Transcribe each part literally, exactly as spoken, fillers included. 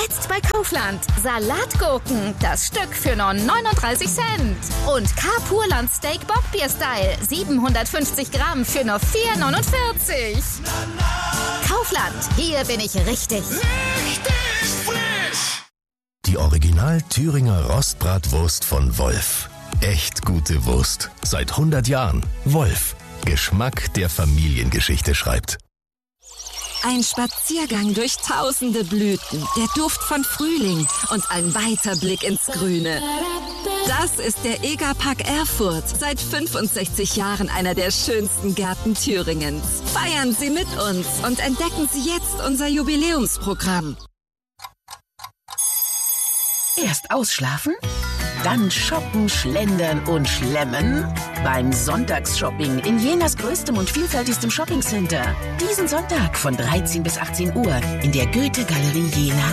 Jetzt bei Kaufland. Salatgurken, das Stück für nur neununddreißig Cent. Und K-Purland Steak Bockbier-Style, siebenhundertfünfzig Gramm für nur vier neunundvierzig. Kaufland, hier bin ich richtig. Richtig frisch! Die Original Thüringer Rostbratwurst von Wolf. Echt gute Wurst. Seit hundert Jahren. Wolf. Geschmack, der Familiengeschichte schreibt. Ein Spaziergang durch tausende Blüten, der Duft von Frühling und ein weiter Blick ins Grüne. Das ist der EGA-Park Erfurt. Seit fünfundsechzig Jahren einer der schönsten Gärten Thüringens. Feiern Sie mit uns und entdecken Sie jetzt unser Jubiläumsprogramm. Erst ausschlafen, dann shoppen, schlendern und schlemmen beim Sonntagsshopping in Jenas größtem und vielfältigstem Shoppingcenter. Diesen Sonntag von dreizehn bis achtzehn Uhr in der Goethe-Galerie Jena.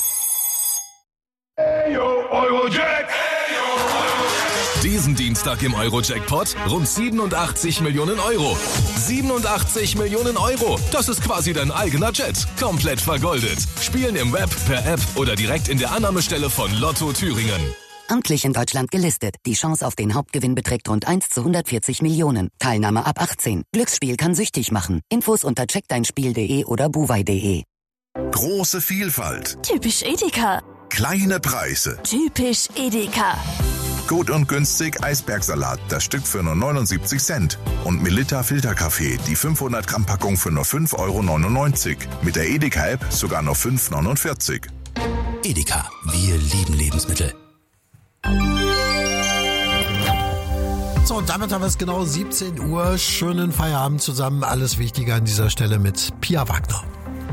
Hey, yo, Eurojack! Diesen Dienstag im Euro-Jackpot rund siebenundachtzig Millionen Euro. siebenundachtzig Millionen Euro. Das ist quasi dein eigener Jet. Komplett vergoldet. Spielen im Web, per App oder direkt in der Annahmestelle von Lotto Thüringen. Amtlich in Deutschland gelistet. Die Chance auf den Hauptgewinn beträgt rund eins zu hundertvierzig Millionen. Teilnahme ab achtzehn. Glücksspiel kann süchtig machen. Infos unter check dein spiel punkt de oder buwei punkt de. Große Vielfalt. Typisch Edeka. Kleine Preise. Typisch Edeka. Gut und günstig Eisbergsalat, das Stück für nur neunundsiebzig Cent. Und Melitta Filterkaffee, die fünfhundert Gramm Packung für nur fünf Euro neunundneunzig. Mit der Edeka-App sogar nur fünf Euro neunundvierzig. Edeka, wir lieben Lebensmittel. So, und damit haben wir es genau siebzehn Uhr. Schönen Feierabend zusammen. Alles Wichtige an dieser Stelle mit Pia Wagner.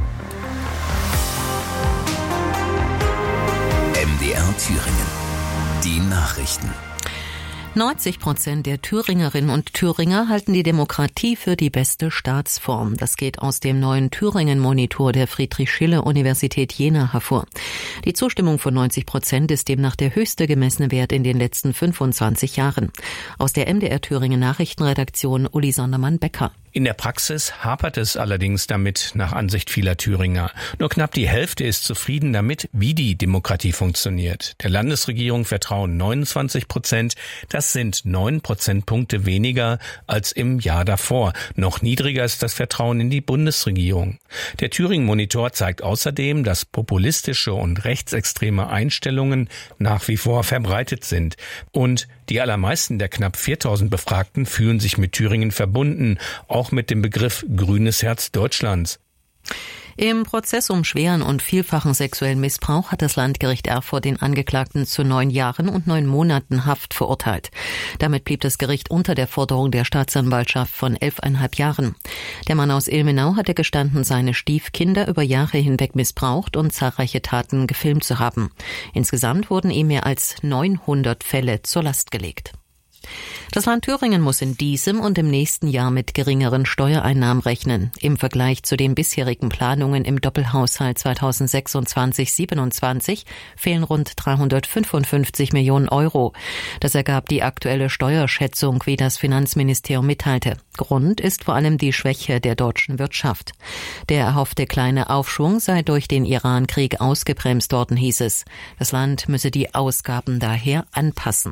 M D R Thüringen. Die Nachrichten. neunzig Prozent der Thüringerinnen und Thüringer halten die Demokratie für die beste Staatsform. Das geht aus dem neuen Thüringen-Monitor der Friedrich-Schiller-Universität Jena hervor. Die Zustimmung von neunzig Prozent ist demnach der höchste gemessene Wert in den letzten fünfundzwanzig Jahren. Aus der M D R Thüringen Nachrichtenredaktion Uli Sondermann-Becker. In der Praxis hapert es allerdings damit, nach Ansicht vieler Thüringer. Nur knapp die Hälfte ist zufrieden damit, wie die Demokratie funktioniert. Der Landesregierung vertrauen neunundzwanzig Prozent. Das sind neun Prozentpunkte weniger als im Jahr davor. Noch niedriger ist das Vertrauen in die Bundesregierung. Der Thüringen-Monitor zeigt außerdem, dass populistische und rechtsextreme Einstellungen nach wie vor verbreitet sind. Und die allermeisten der knapp viertausend Befragten fühlen sich mit Thüringen verbunden, auch mit dem Begriff Grünes Herz Deutschlands. Im Prozess um schweren und vielfachen sexuellen Missbrauch hat das Landgericht Erfurt den Angeklagten zu neun Jahren und neun Monaten Haft verurteilt. Damit blieb das Gericht unter der Forderung der Staatsanwaltschaft von elfeinhalb Jahren. Der Mann aus Ilmenau hatte gestanden, seine Stiefkinder über Jahre hinweg missbraucht und zahlreiche Taten gefilmt zu haben. Insgesamt wurden ihm mehr als neunhundert Fälle zur Last gelegt. Das Land Thüringen muss in diesem und im nächsten Jahr mit geringeren Steuereinnahmen rechnen. Im Vergleich zu den bisherigen Planungen im Doppelhaushalt zweitausendsechsundzwanzig siebenundzwanzig fehlen rund dreihundertfünfundfünfzig Millionen Euro. Das ergab die aktuelle Steuerschätzung, wie das Finanzministerium mitteilte. Grund ist vor allem die Schwäche der deutschen Wirtschaft. Der erhoffte kleine Aufschwung sei durch den Iran-Krieg ausgebremst worden, hieß es. Das Land müsse die Ausgaben daher anpassen.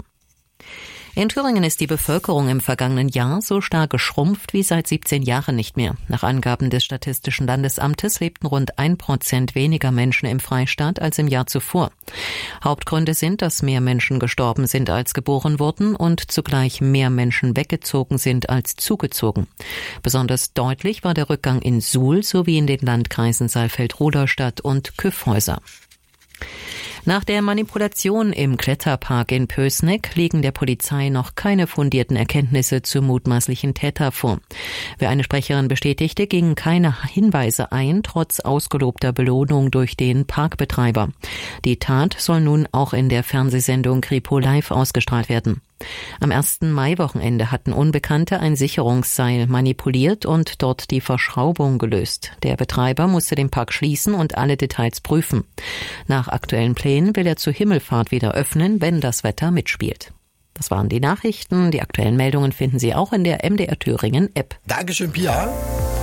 In Thüringen ist die Bevölkerung im vergangenen Jahr so stark geschrumpft wie seit siebzehn Jahren nicht mehr. Nach Angaben des Statistischen Landesamtes lebten rund ein Prozent weniger Menschen im Freistaat als im Jahr zuvor. Hauptgründe sind, dass mehr Menschen gestorben sind als geboren wurden und zugleich mehr Menschen weggezogen sind als zugezogen. Besonders deutlich war der Rückgang in Suhl sowie in den Landkreisen Saalfeld-Rudolstadt und Kyffhäuser. Nach der Manipulation im Kletterpark in Pößneck liegen der Polizei noch keine fundierten Erkenntnisse zu mutmaßlichen Täter vor. Wie eine Sprecherin bestätigte, gingen keine Hinweise ein, trotz ausgelobter Belohnung durch den Parkbetreiber. Die Tat soll nun auch in der Fernsehsendung Kripo Live ausgestrahlt werden. Am ersten Maiwochenende hatten Unbekannte ein Sicherungsseil manipuliert und dort die Verschraubung gelöst. Der Betreiber musste den Park schließen und alle Details prüfen. Nach aktuellen Plänen will er zur Himmelfahrt wieder öffnen, wenn das Wetter mitspielt. Das waren die Nachrichten. Die aktuellen Meldungen finden Sie auch in der M D R Thüringen App. Dankeschön, Pia.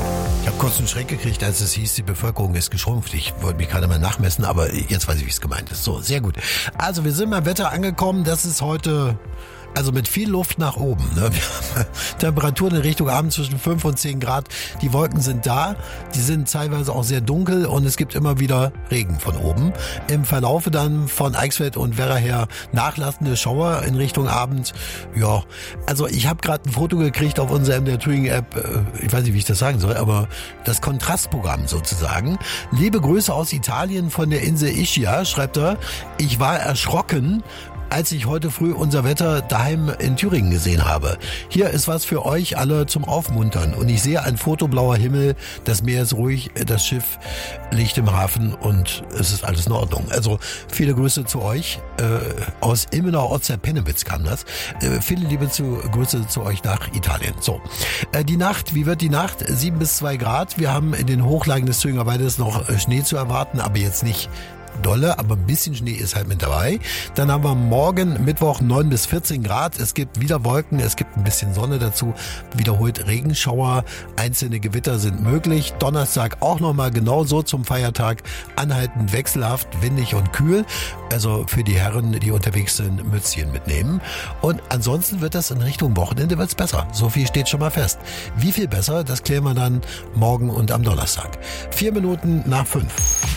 Ich habe kurz einen Schreck gekriegt, als es hieß, die Bevölkerung ist geschrumpft. Ich wollte mich gerade mal nachmessen, aber jetzt weiß ich, wie es gemeint ist. So, sehr gut. Also wir sind beim Wetter angekommen. Das ist heute... Also mit viel Luft nach oben. Ne? Wir haben Temperaturen in Richtung Abend zwischen fünf und zehn Grad. Die Wolken sind da. Die sind teilweise auch sehr dunkel und es gibt immer wieder Regen von oben. Im Verlaufe dann von Eichsfeld und Werra her nachlassende Schauer in Richtung Abend. Ja, also ich habe gerade ein Foto gekriegt auf unserer M D R Thüringen App. Ich weiß nicht, wie ich das sagen soll, aber das Kontrastprogramm sozusagen. Liebe Grüße aus Italien von der Insel Ischia, schreibt er. Ich war erschrocken, als ich heute früh unser Wetter daheim in Thüringen gesehen habe. Hier ist was für euch alle zum Aufmuntern. Und ich sehe ein fotoblauer Himmel, das Meer ist ruhig, das Schiff liegt im Hafen und es ist alles in Ordnung. Also viele Grüße zu euch. Äh, aus Ilmenau, Otzer-Pennewitz kam das. Äh, viele liebe zu, Grüße zu euch nach Italien. So, äh, die Nacht, wie wird die Nacht? sieben bis zwei Grad. Wir haben in den Hochlagen des Thüringer Waldes noch äh, Schnee zu erwarten, aber jetzt nicht dolle, aber ein bisschen Schnee ist halt mit dabei. Dann haben wir morgen Mittwoch neun bis vierzehn Grad. Es gibt wieder Wolken, es gibt ein bisschen Sonne dazu. Wiederholt Regenschauer, einzelne Gewitter sind möglich. Donnerstag auch nochmal genauso zum Feiertag. Anhaltend wechselhaft, windig und kühl. Also für die Herren, die unterwegs sind, Mützchen mitnehmen. Und ansonsten wird das in Richtung Wochenende wird's besser. So viel steht schon mal fest. Wie viel besser, das klären wir dann morgen und am Donnerstag. Vier Minuten nach fünf.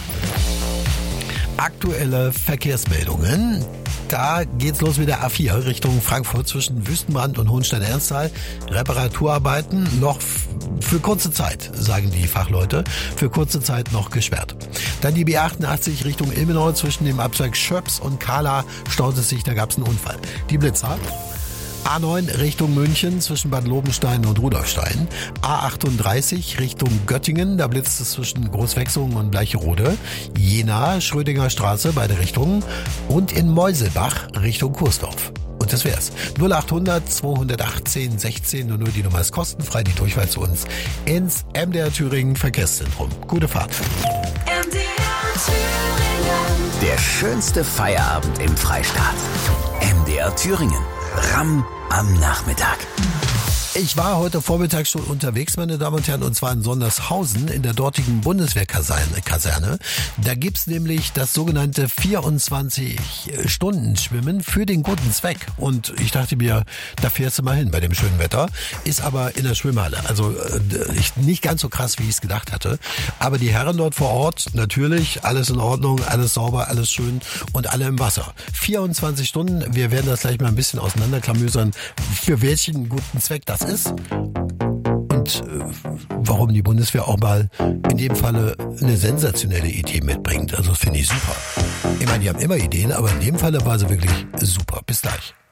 Aktuelle Verkehrsmeldungen. Da geht's los mit der A vier Richtung Frankfurt zwischen Wüstenbrand und Hohenstein-Ernsthal. Reparaturarbeiten noch f- für kurze Zeit, sagen die Fachleute. Für kurze Zeit noch gesperrt. Dann die B achtundachtzig Richtung Ilmenau zwischen dem Abzweig Schöps und Kahla staut es sich, da gab's einen Unfall. Die Blitzer. A neun Richtung München zwischen Bad Lobenstein und Rudolfstein. A achtunddreißig Richtung Göttingen, da blitzt es zwischen Großwechsungen und Bleicherode. Jena, Schrödinger Straße, beide Richtungen. Und in Meuselbach Richtung Kursdorf. Und das wär's. null achthundert zweihundertachtzehn sechzehn und nur die Nummer ist kostenfrei, die Durchwahl zu uns ins M D R Thüringen Verkehrszentrum. Gute Fahrt. M D R Thüringen. Der schönste Feierabend im Freistaat. M D R Thüringen. Ramm am Nachmittag. Ich war heute Vormittag schon unterwegs, meine Damen und Herren, und zwar in Sondershausen in der dortigen Bundeswehrkaserne. Kaserne. Da gibt's nämlich das sogenannte vierundzwanzig-Stunden-Schwimmen für den guten Zweck. Und ich dachte mir, da fährst du mal hin bei dem schönen Wetter. Ist aber in der Schwimmhalle. Also nicht ganz so krass, wie ich es gedacht hatte. Aber die Herren dort vor Ort, natürlich, alles in Ordnung, alles sauber, alles schön und alle im Wasser. vierundzwanzig Stunden, wir werden das gleich mal ein bisschen auseinanderklamüsern, für welchen guten Zweck das ist und äh, warum die Bundeswehr auch mal in dem Falle eine sensationelle Idee mitbringt. Also das finde ich super. Ich meine, die haben immer Ideen, aber in dem Falle war sie wirklich super. Bis gleich.